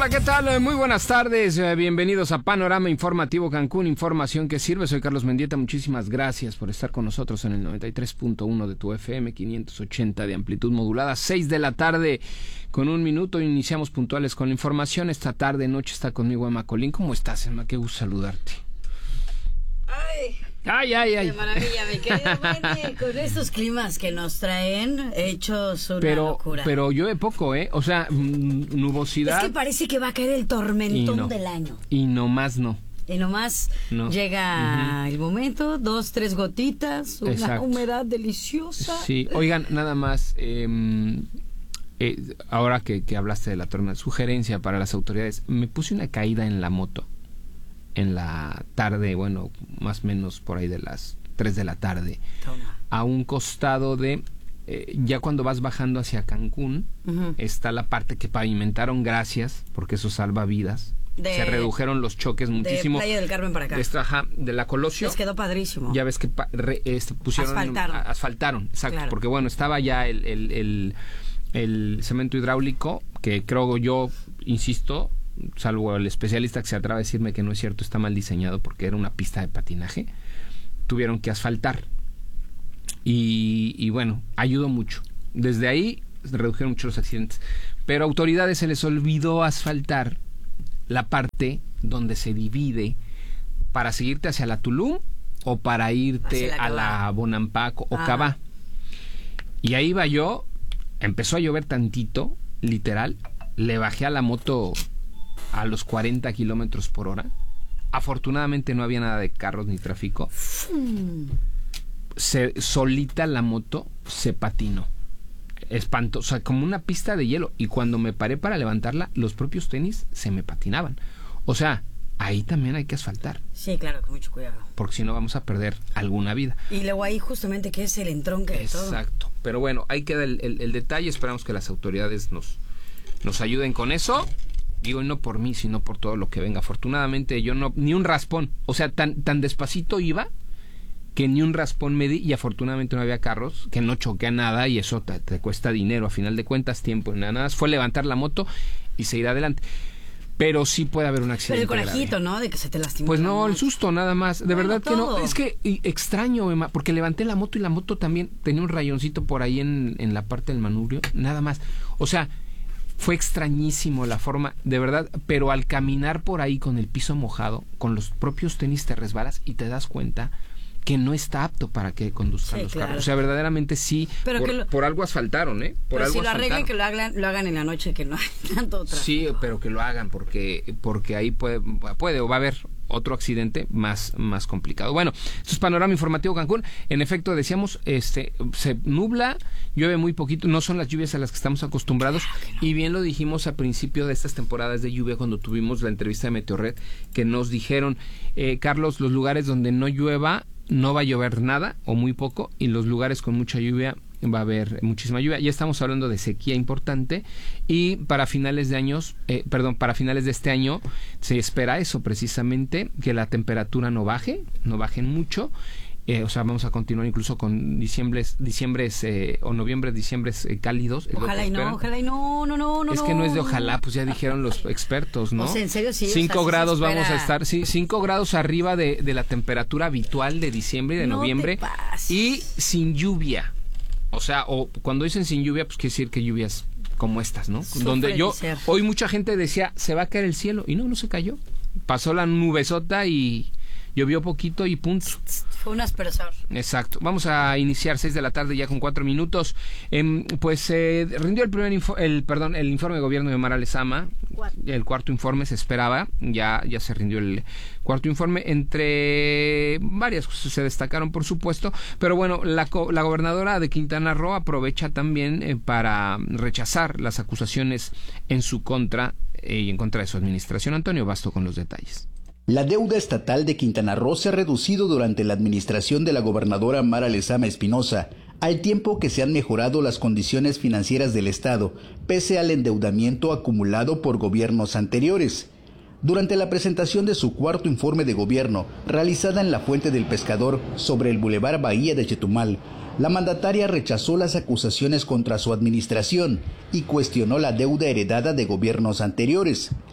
Hola, ¿qué tal? Muy buenas tardes. Bienvenidos a Panorama Informativo Cancún, información que sirve. Soy Carlos Mendieta. Muchísimas gracias por estar con nosotros en el 93.1 de tu FM, 580 de amplitud modulada, 6 de la tarde con un minuto. Iniciamos puntuales con la información. Esta tarde, noche, está conmigo Emma Colín. ¿Cómo estás, Emma? Qué gusto saludarte. Ay. Qué maravilla, mi querido Wendy, con estos climas que nos traen hechos una locura. Pero llueve poco, ¿eh? O sea, nubosidad. Es que parece que va a caer el tormentón del año. Y nomás no. Y nomás llega el momento, 2, 3 gotitas, una humedad deliciosa. Sí, oigan, nada más, ahora que hablaste de la tormenta, sugerencia para las autoridades, me puse una caída en la moto. En la tarde, bueno, más o menos por ahí de las 3 de la tarde. Toma. A un costado de, ya cuando vas bajando hacia Cancún, está la parte que pavimentaron, gracias, porque eso salva vidas. Se redujeron los choques muchísimo. De Playa del Carmen para acá. De la Colosio. Les quedó padrísimo. Ya ves que pusieron... Asfaltaron, exacto. Claro. Porque bueno, estaba ya el cemento hidráulico, que creo yo, insisto, salvo el especialista que se atreve a decirme que no es cierto, está mal diseñado porque era una pista de patinaje, tuvieron que asfaltar y bueno, ayudó mucho. Desde ahí se redujeron mucho los accidentes, pero a autoridades se les olvidó asfaltar la parte donde se divide para seguirte hacia la Tulum o para irte a la Bonampak o Cabá. Y ahí iba yo, empezó a llover tantito, literal, le bajé a la moto a los 40 kilómetros por hora. Afortunadamente no había nada de carros ni tráfico. Solita la moto se patinó. Espantoso, o sea, como una pista de hielo. Y cuando me paré para levantarla, los propios tenis se me patinaban. O sea, ahí también hay que asfaltar. Sí, claro, con mucho cuidado. Porque si no vamos a perder alguna vida. Y luego ahí justamente que es el entronque de todo. Exacto. Pero bueno, ahí queda el detalle. Esperamos que las autoridades nos ayuden con eso. Digo, no por mí, sino por todo lo que venga. Afortunadamente yo no, ni un raspón. O sea, tan despacito iba que ni un raspón me di y afortunadamente no había carros, que no choqué a nada y eso te cuesta dinero. A final de cuentas, tiempo. Nada más fue levantar la moto y seguir adelante. Pero sí puede haber un accidente. Pero el corajito, grave, ¿no? De que se te lastimó. Pues no, el susto nada más. De verdad que no. Es que extraño, Emma, porque levanté la moto y la moto también tenía un rayoncito por ahí en la parte del manubrio. Nada más. O sea, fue extrañísimo la forma, de verdad, pero al caminar por ahí con el piso mojado, con los propios tenis te resbalas y te das cuenta que no está apto para que conduzcan los carros. O sea, verdaderamente sí, pero por algo asfaltaron, ¿eh? Pero si lo arreglen, que lo hagan en la noche, que no hay tanto tráfico. Sí, pero que lo hagan, porque ahí puede o va a haber otro accidente más complicado. Bueno, esto es Panorama Informativo Cancún. En efecto, decíamos, se nubla, llueve muy poquito, no son las lluvias a las que estamos acostumbrados, claro, y bien lo dijimos al principio de estas temporadas de lluvia cuando tuvimos la entrevista de Meteorred, que nos dijeron, Carlos, los lugares donde no llueva, no va a llover nada o muy poco, y los lugares con mucha lluvia va a haber muchísima lluvia. Ya estamos hablando de sequía importante y para finales de este año se espera eso precisamente, que la temperatura no baje mucho. O sea, vamos a continuar incluso con diciembres o noviembres, diciembres cálidos. Ojalá y no. Es que no es de ojalá, pues ya dijeron los expertos, ¿no? O sea, en serio, sí. 5 grados vamos a estar, sí, 5 grados arriba de la temperatura habitual de diciembre y de noviembre. Y sin lluvia. O sea, o cuando dicen sin lluvia, pues quiere decir que lluvias como estas, ¿no? Donde hoy mucha gente decía, se va a caer el cielo, y no se cayó. Pasó la nubesota y llovió poquito y punto. Fue un aspersor. Exacto. Vamos a iniciar 6 de la tarde ya con 4 minutos. Pues rindió el informe de gobierno de Mara Lezama. El cuarto informe se esperaba. Ya se rindió el cuarto informe. Entre varias cosas se destacaron, por supuesto. Pero bueno, la gobernadora de Quintana Roo aprovecha también para rechazar las acusaciones en su contra y en contra de su administración. Antonio Basto con los detalles. La deuda estatal de Quintana Roo se ha reducido durante la administración de la gobernadora Mara Lezama Espinosa, al tiempo que se han mejorado las condiciones financieras del Estado, pese al endeudamiento acumulado por gobiernos anteriores. Durante la presentación de su cuarto informe de gobierno, realizada en la Fuente del Pescador sobre el Boulevard Bahía de Chetumal, la mandataria rechazó las acusaciones contra su administración y cuestionó la deuda heredada de gobiernos anteriores.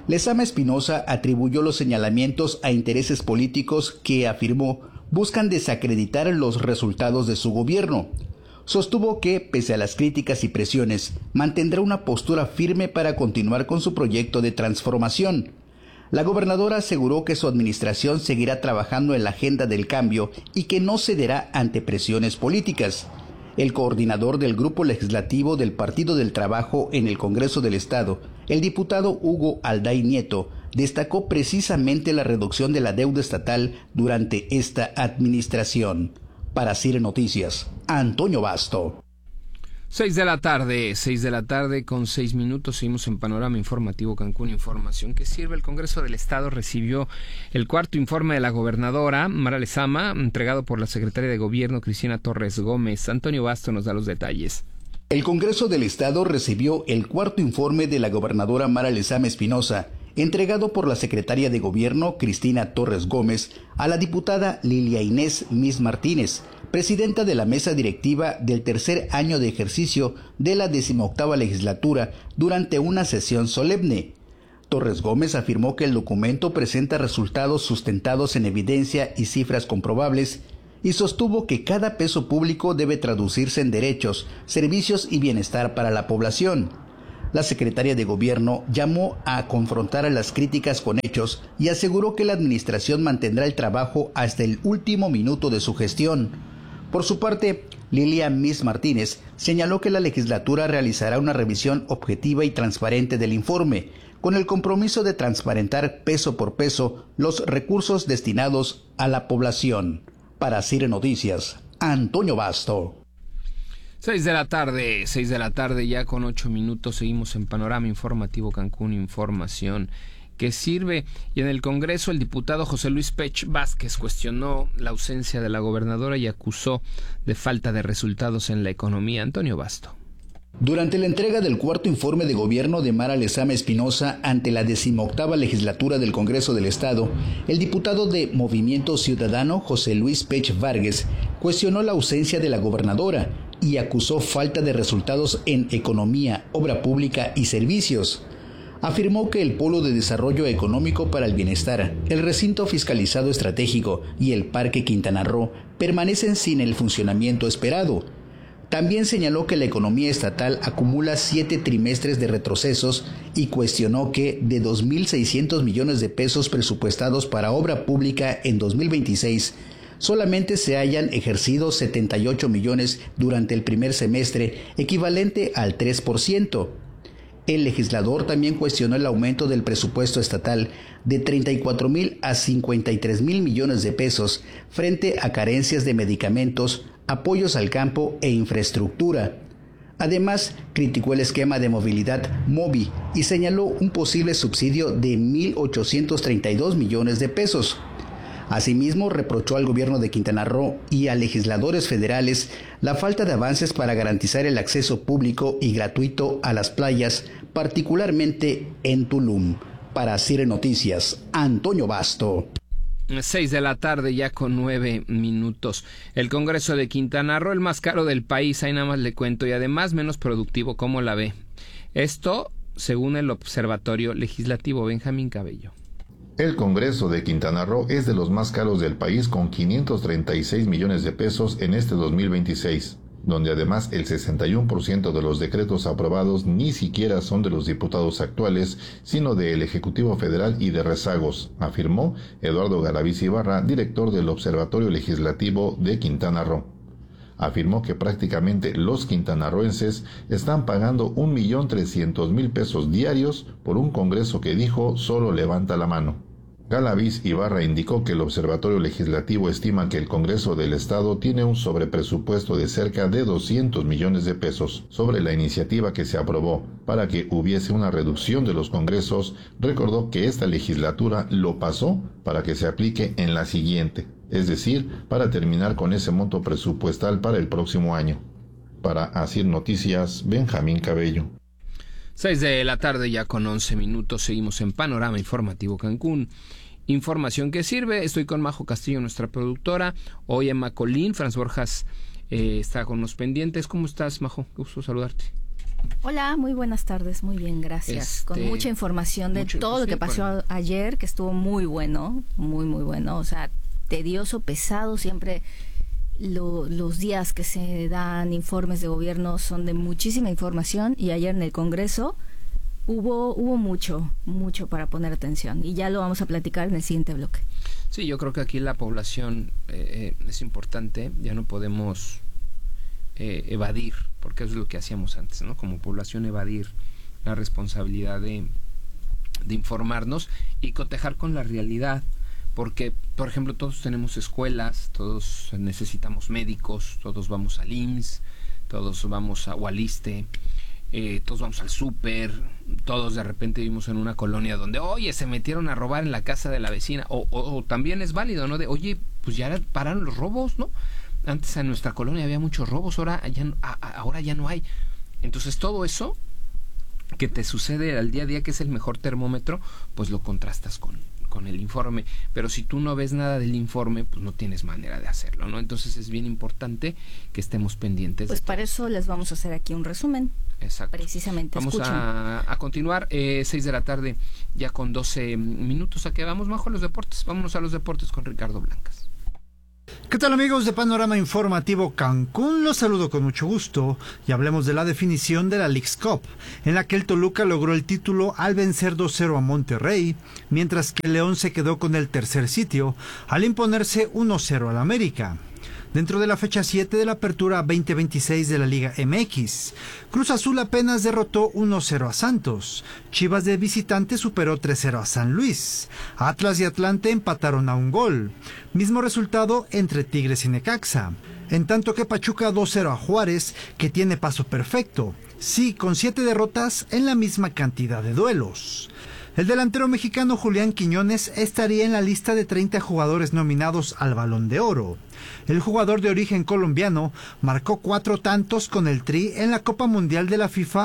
Lezama Espinosa atribuyó los señalamientos a intereses políticos que, afirmó, buscan desacreditar los resultados de su gobierno. Sostuvo que, pese a las críticas y presiones, mantendrá una postura firme para continuar con su proyecto de transformación. La gobernadora aseguró que su administración seguirá trabajando en la agenda del cambio y que no cederá ante presiones políticas. El coordinador del grupo legislativo del Partido del Trabajo en el Congreso del Estado, el diputado Hugo Alday Nieto, destacó precisamente la reducción de la deuda estatal durante esta administración. Para CIR Noticias, Antonio Basto. 6 de la tarde con 6 minutos, seguimos en Panorama Informativo Cancún. Información que sirve. El Congreso del Estado recibió el cuarto informe de la gobernadora Mara Lezama, entregado por la secretaria de Gobierno Cristina Torres Gómez. Antonio Basto nos da los detalles. El Congreso del Estado recibió el cuarto informe de la gobernadora Mara Lezama Espinosa, entregado por la secretaria de Gobierno Cristina Torres Gómez a la diputada Lilia Inés Mis Martínez, presidenta de la mesa directiva del tercer año de ejercicio de la 18ª legislatura, durante una sesión solemne. Torres Gómez afirmó que el documento presenta resultados sustentados en evidencia y cifras comprobables, y sostuvo que cada peso público debe traducirse en derechos, servicios y bienestar para la población. La secretaria de Gobierno llamó a confrontar a las críticas con hechos y aseguró que la administración mantendrá el trabajo hasta el último minuto de su gestión. Por su parte, Lilia Mis Martínez señaló que la legislatura realizará una revisión objetiva y transparente del informe, con el compromiso de transparentar peso por peso los recursos destinados a la población. Para CIR Noticias, Antonio Basto. 6 de la tarde ya con 8 minutos, seguimos en Panorama Informativo Cancún, información que sirve. Y en el Congreso, el diputado José Luis Pech Vázquez cuestionó la ausencia de la gobernadora y acusó de falta de resultados en la economía. Antonio Basto. Durante la entrega del cuarto informe de gobierno de Mara Lezama Espinosa ante la 18ª legislatura del Congreso del Estado, el diputado de Movimiento Ciudadano José Luis Pech Vázquez cuestionó la ausencia de la gobernadora y acusó falta de resultados en economía, obra pública y servicios. Afirmó que el Polo de Desarrollo Económico para el Bienestar, el Recinto Fiscalizado Estratégico y el Parque Quintana Roo permanecen sin el funcionamiento esperado. También señaló que la economía estatal acumula 7 trimestres de retrocesos y cuestionó que de 2.600 millones de pesos presupuestados para obra pública en 2026, solamente se hayan ejercido 78 millones durante el primer semestre, equivalente al 3%. El legislador también cuestionó el aumento del presupuesto estatal de 34.000 a 53.000 millones de pesos frente a carencias de medicamentos, apoyos al campo e infraestructura. Además, criticó el esquema de movilidad MOVI y señaló un posible subsidio de 1.832 millones de pesos. Asimismo, reprochó al gobierno de Quintana Roo y a legisladores federales la falta de avances para garantizar el acceso público y gratuito a las playas, particularmente en Tulum. Para CIR Noticias, Antonio Basto. 6 de la tarde ya con 9 minutos. El Congreso de Quintana Roo, el más caro del país, ahí nada más le cuento, y además menos productivo. ¿Cómo la ve? Esto según el Observatorio Legislativo. Benjamín Cabello. El Congreso de Quintana Roo es de los más caros del país, con 536 millones de pesos en este 2026, donde además el 61% de los decretos aprobados ni siquiera son de los diputados actuales, sino del Ejecutivo Federal y de rezagos, afirmó Eduardo Galaviz Ibarra, director del Observatorio Legislativo de Quintana Roo. Afirmó que prácticamente los quintanarroenses están pagando 1.300.000 pesos diarios por un Congreso que, dijo, solo levanta la mano. Galaviz Ibarra indicó que el Observatorio Legislativo estima que el Congreso del Estado tiene un sobrepresupuesto de cerca de 200 millones de pesos. Sobre la iniciativa que se aprobó para que hubiese una reducción de los congresos, recordó que esta legislatura lo pasó para que se aplique en la siguiente, es decir, para terminar con ese monto presupuestal para el próximo año. Para ASIR Noticias, Benjamín Cabello. 6 de la tarde ya con 11 minutos, seguimos en Panorama Informativo Cancún. Información que sirve. Estoy con Majo Castillo, nuestra productora. Hoy Emma Colín, Franz Borjas está con los pendientes. ¿Cómo estás, Majo? Qué gusto saludarte. Hola, muy buenas tardes, muy bien, gracias. Con mucha información de todo lo que pasó ayer, que estuvo muy bueno, muy bueno, o sea, tedioso, pesado, siempre los días que se dan informes de gobierno son de muchísima información, y ayer en el Congreso hubo mucho para poner atención, y ya lo vamos a platicar en el siguiente bloque. Sí, yo creo que aquí la población es importante, ya no podemos evadir, porque eso es lo que hacíamos antes, ¿no? Como población, evadir la responsabilidad de informarnos y cotejar con la realidad, porque, por ejemplo, todos tenemos escuelas, todos necesitamos médicos, todos vamos al IMSS, todos vamos a Ualiste, todos vamos al súper, todos de repente vivimos en una colonia donde, oye, se metieron a robar en la casa de la vecina, o también es válido, ¿no? De, oye, pues ya pararon los robos, ¿no? Antes en nuestra colonia había muchos robos, ahora ya no hay. Entonces todo eso que te sucede al día a día, que es el mejor termómetro, pues lo contrastas con el informe. Pero si tú no ves nada del informe, pues no tienes manera de hacerlo, ¿no? Entonces es bien importante que estemos pendientes. Pues para eso les vamos a hacer aquí un resumen. Exacto. Precisamente. Vamos a continuar, 6 de la tarde, ya con 12 minutos. ¿A qué vamos, Majo? A los deportes. Vámonos a los deportes con Ricardo Blancas. ¿Qué tal, amigos de Panorama Informativo Cancún? Los saludo con mucho gusto y hablemos de la definición de la Leagues Cup, en la que el Toluca logró el título al vencer 2-0 a Monterrey, mientras que el León se quedó con el tercer sitio al imponerse 1-0 al América. Dentro de la fecha 7 de la apertura 2026 de la Liga MX, Cruz Azul apenas derrotó 1-0 a Santos, Chivas de visitante superó 3-0 a San Luis, Atlas y Atlante empataron a un gol, mismo resultado entre Tigres y Necaxa, en tanto que Pachuca 2-0 a Juárez, que tiene paso perfecto, sí, con 7 derrotas en la misma cantidad de duelos. El delantero mexicano Julián Quiñones estaría en la lista de 30 jugadores nominados al Balón de Oro. El jugador de origen colombiano marcó 4 tantos con el Tri en la Copa Mundial de la FIFA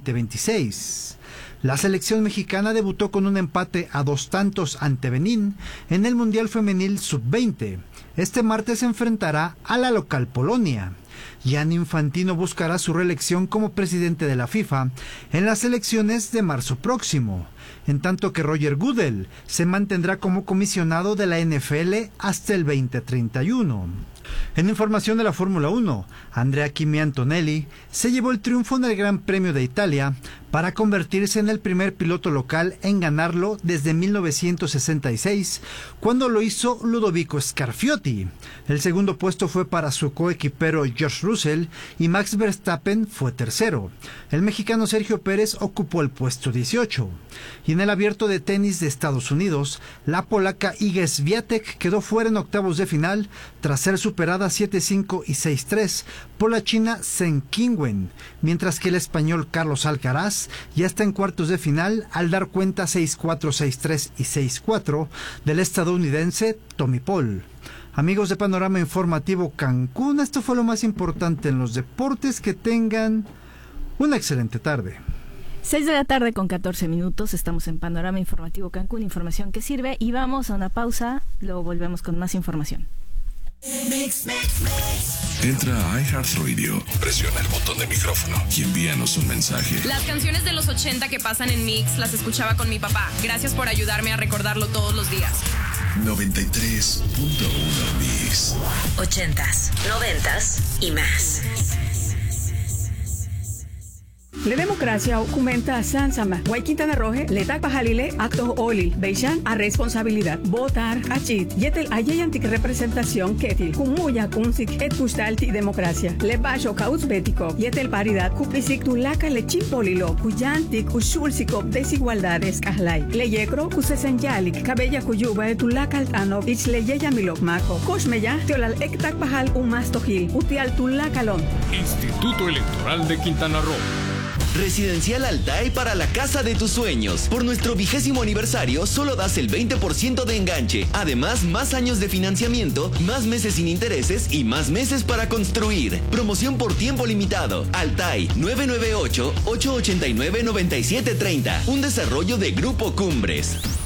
2026. La selección mexicana debutó con un empate a 2 tantos ante Benín en el Mundial Femenil Sub-20. Este martes se enfrentará a la local Polonia. Gianni Infantino buscará su reelección como presidente de la FIFA en las elecciones de marzo próximo, en tanto que Roger Goodell se mantendrá como comisionado de la NFL hasta el 2031. En información de la Fórmula 1, Andrea Kimi Antonelli se llevó el triunfo en el Gran Premio de Italia para convertirse en el primer piloto local en ganarlo desde 1966, cuando lo hizo Ludovico Scarfiotti. El segundo puesto fue para su coequipero George Russell y Max Verstappen fue tercero. El mexicano Sergio Pérez ocupó el puesto 18. Y en el abierto de tenis de Estados Unidos, la polaca Iga Swiatek quedó fuera en octavos de final tras ser superada 7-5 y 6-3 por la china Zheng Qinwen, mientras que el español Carlos Alcaraz ya está en cuartos de final al dar cuenta 6-4, 6-3 y 6-4 del estadounidense Tommy Paul. Amigos de Panorama Informativo Cancún, esto fue lo más importante en los deportes. Que tengan una excelente tarde. 6 de la tarde con 14 minutos, estamos en Panorama Informativo Cancún, información que sirve, y vamos a una pausa, luego volvemos con más información. Entra a iHeartRadio, presiona el botón de micrófono y envíanos un mensaje. Las canciones de los 80 que pasan en Mix las escuchaba con mi papá. Gracias por ayudarme a recordarlo todos los días. 93.1 Mix. 80s, 90s y más. La democracia aumenta a Sansama. Guay Quintana Roje, letak pajalile, actos olil, beishan a responsabilidad. Votar, achit, yetel ayayantik representación ketil, kumuya kunsik, et pustalti democracia. Le bajo kauts bético, yetel paridad, kupisik tulaka le chimpolilo, kuyantik usulsikop desigualdades kahlai. Le yekro kusesenyalik, cabella kuyuba et tulaka altanov, ich le yeyamilok mako. Koshmeya, teolal ektak pajal umastojil, utial tulakalon. Instituto Electoral de Quintana Roo. Residencial Altai para la casa de tus sueños. Por nuestro 20º aniversario, solo das el 20% de enganche. Además, más años de financiamiento, más meses sin intereses y más meses para construir. Promoción por tiempo limitado. Altai, 998-889-9730. Un desarrollo de Grupo Cumbres.